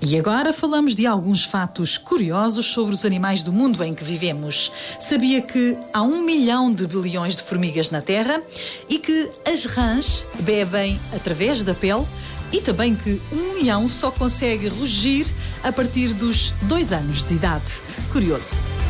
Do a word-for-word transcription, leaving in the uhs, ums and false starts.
E agora falamos de alguns fatos curiosos sobre os animais do mundo em que vivemos. Sabia que há um milhão de bilhões de formigas na Terra e que as rãs bebem através da pele? E também que um leão só consegue rugir a partir dos dois anos de idade. Curioso.